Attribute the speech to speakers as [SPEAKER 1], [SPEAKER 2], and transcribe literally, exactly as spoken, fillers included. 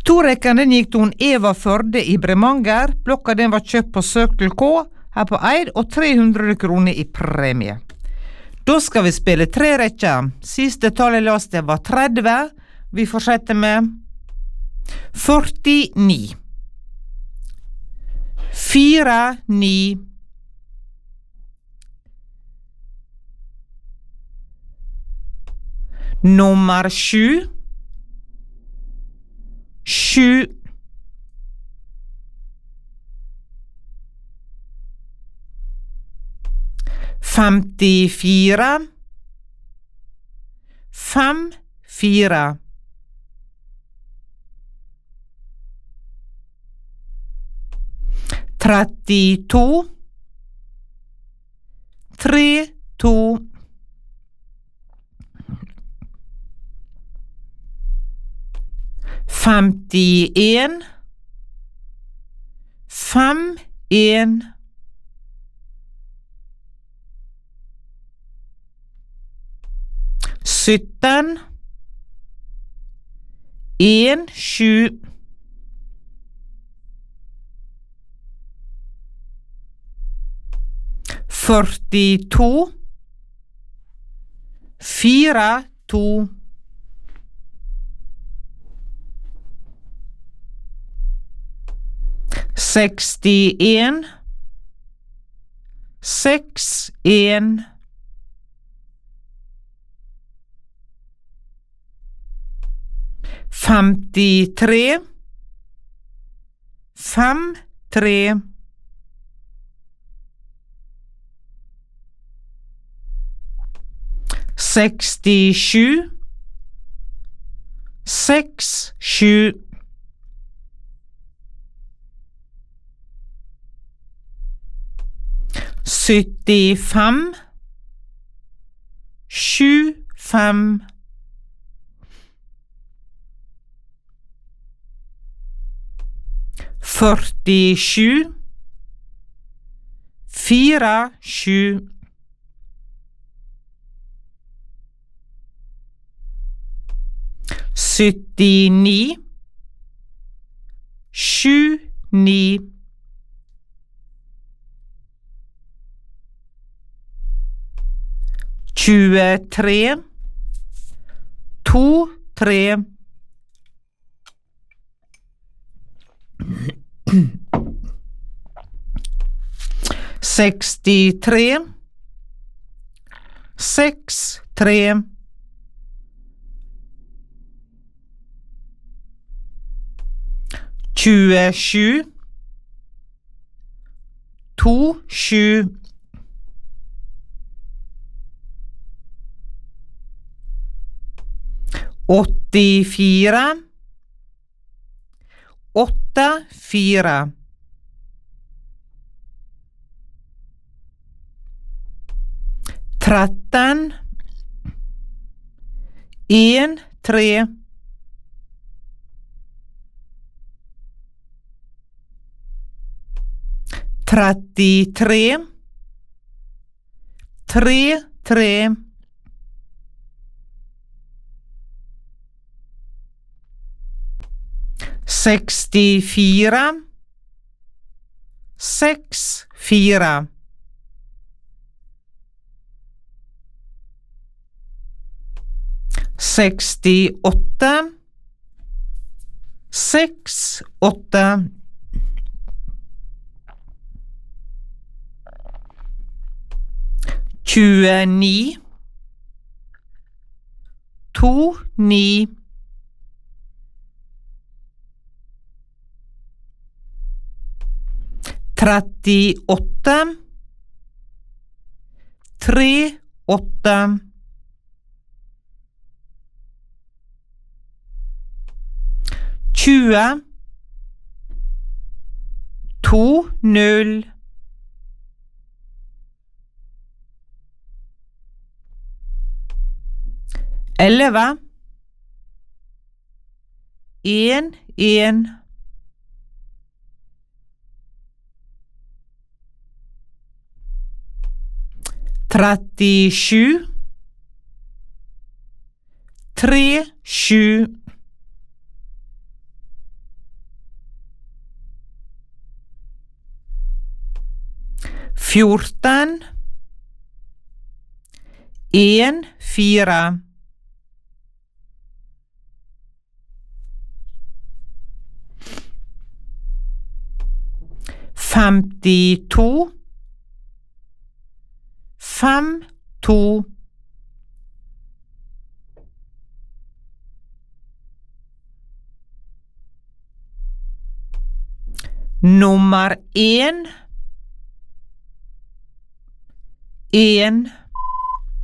[SPEAKER 1] To rekkene gikk til hun Eva Førde i Bremanger. Blokka den var kjøpt på Circle K her på Eid, og tre hundre kroner i premie. Da skal vi spille tre rekker. Siste tallet last det var tretti. Vi fortsetter med førtini. Fire, ni. Nummer sju. Sju. Femtifire. Fem, fire. Trettito. Tre, to. Femtien. Fem, en. Sytten. En, sju. Førtito. Fire, to. Sekstien. Seks, en. Femtitre. Fem, tre. Sekstisju. Seks, sju. Syttifem. Sju, fem. Førtisju. Fire, sju. Syttini. Sju, ni. Tjuetre. To, tre. Sekstitre. Seks, tre. Tjuesju. To, sju. Åttifire. Åtte, fire. Tretten. En, tre. Trettitre. Tre, tre. Sekstifire. Seks, fire. Sekstiåtte. Seks, åtte. Tjueni. To, ni. Trettiåtte. Tre, åtte. Tjue. To, null. Elleve. En, en. Trettisju. Tre, sju. fjorten, en, fire, femtito, fem, to, nummer en, en,